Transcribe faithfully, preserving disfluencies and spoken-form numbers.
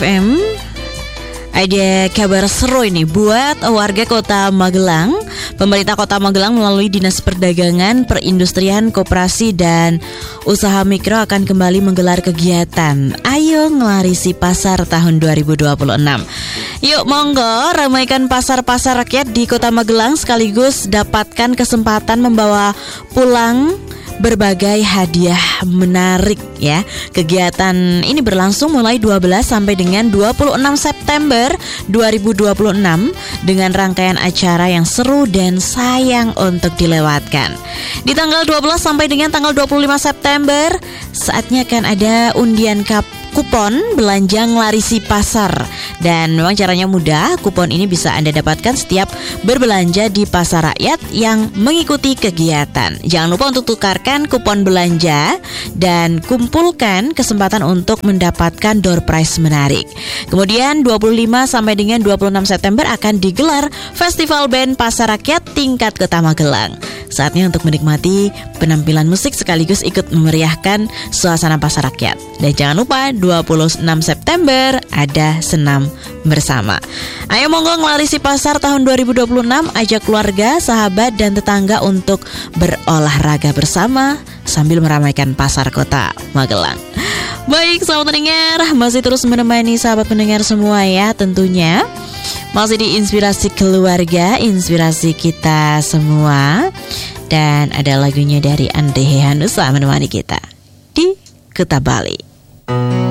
M. Ada kabar seru ini buat warga Kota Magelang. Pemerintah Kota Magelang melalui Dinas Perdagangan, Perindustrian, Koperasi dan Usaha Mikro akan kembali menggelar kegiatan Ayo Ngelarisi Pasar tahun dua ribu dua puluh enam. Yuk monggo ramaikan pasar-pasar rakyat di Kota Magelang sekaligus dapatkan kesempatan membawa pulang berbagai hadiah menarik ya. Kegiatan ini berlangsung mulai dua belas sampai dengan dua puluh enam September dua ribu dua puluh enam dengan rangkaian acara yang seru dan sayang untuk dilewatkan. Di tanggal dua belas sampai dengan tanggal dua puluh lima September saatnya akan ada undian kap kupon belanja ngelarisi pasar. Dan memang caranya mudah, kupon ini bisa Anda dapatkan setiap berbelanja di pasar rakyat yang mengikuti kegiatan. Jangan lupa untuk tukarkan kupon belanja dan kumpulkan kesempatan untuk mendapatkan door prize menarik. Kemudian dua puluh lima sampai dengan dua puluh enam September akan digelar Festival Band Pasar Rakyat tingkat Kota Magelang. Saatnya untuk menikmati penampilan musik sekaligus ikut memeriahkan suasana pasar rakyat. Dan jangan lupa dua puluh enam September ada senam bersama. Ayo monggo ngelarisi pasar tahun dua ribu dua puluh enam, ajak keluarga, sahabat dan tetangga untuk berolahraga bersama sambil meramaikan pasar Kota Magelang. Baik, sahabat pendengar, masih terus menemani sahabat pendengar semua ya tentunya. Masih di Inspirasi Keluarga, inspirasi kita semua. Dan ada lagunya dari Andre Hanusa menemani kita di Kota Bali.